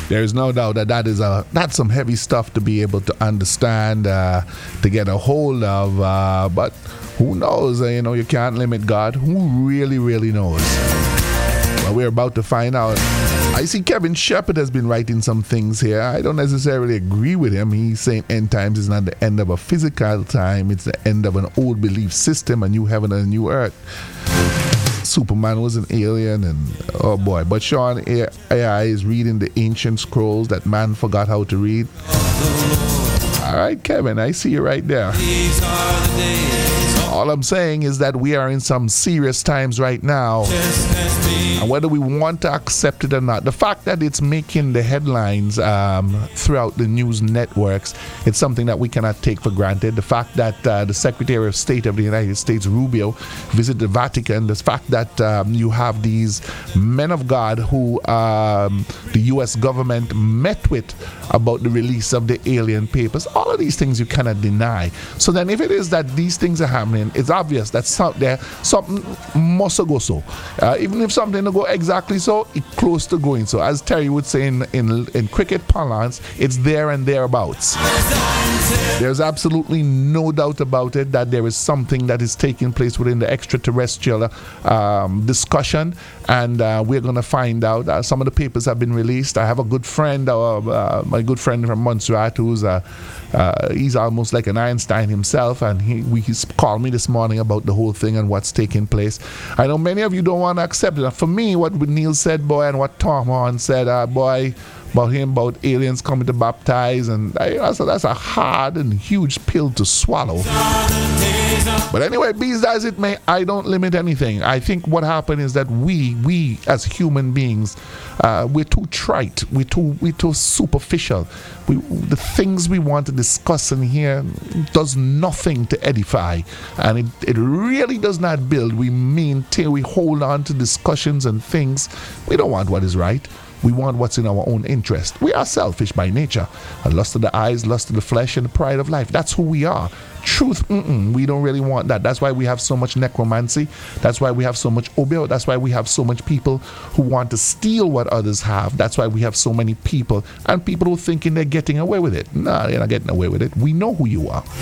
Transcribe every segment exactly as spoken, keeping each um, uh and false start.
There's no doubt that that is a that's some heavy stuff to be able to understand, uh, to get a hold of. Uh, but who knows? Uh, you know, you can't limit God. Who really, really knows? Well, we're about to find out. I see Kevin Shepard has been writing some things here. I don't necessarily agree with him. He's saying end times is not the end of a physical time. It's the end of an old belief system, a new heaven and a new earth. Superman was an alien, and oh boy. But Sean A I is reading the ancient scrolls that man forgot how to read. All right, Kevin, I see you right there. All I'm saying is that we are in some serious times right now. And whether we want to accept it or not, the fact that it's making the headlines um, throughout the news networks, it's something that we cannot take for granted. The fact that uh, the Secretary of State of the United States, Rubio, visited the Vatican, the fact that um, you have these men of God who um, the U S government met with about the release of the alien papers, all of these things you cannot deny. So then if it is that these things are happening, it's obvious that some, there, something must go so. Uh, even if something don't go exactly so, it's close to going so. As Terry would say in, in, in cricket parlance, it's there and thereabouts. There's absolutely no doubt about it that there is something that is taking place within the extraterrestrial um, discussion, and uh, we're going to find out. Uh, some of the papers have been released. I have a good friend, uh, uh, my good friend from Montserrat, who's uh, uh, he's almost like an Einstein himself, and he we, he's called me this morning about the whole thing and what's taking place. I know many of you don't want to accept it. For me, what Neil said, boy, and what Tom Horn said, uh, boy, about him, about aliens coming to baptize, and I, that's, a, that's a hard and huge pill to swallow. But anyway, be that as it may, I don't limit anything. I think what happened is that we, we as human beings, uh, we're too trite, we're too, we're too superficial. We, the things we want to discuss and hear does nothing to edify, and it, it really does not build. We maintain, we hold on to discussions and things. We don't want what is right. We want what's in our own interest. We are selfish by nature. A lust of the eyes, lust of the flesh, and the pride of life. That's who we are. Truth, mm-mm, we don't really want that. That's why we have so much necromancy. That's why we have so much obel. That's why we have so much people who want to steal what others have. That's why we have so many people and people who thinking they're getting away with it. No, they're not getting away with it. We know who you are.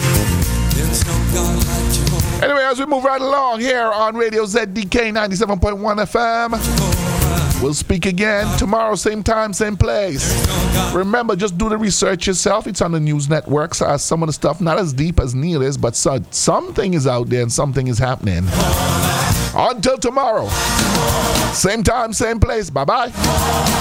Anyway, as we move right along here on Radio Z D K ninety-seven point one F M, we'll speak again tomorrow, same time, same place. Remember, just do the research yourself. It's on the news networks. Uh, some of the stuff not as deep as Neil is, but so, something is out there and something is happening. Until tomorrow, same time, same place. Bye-bye.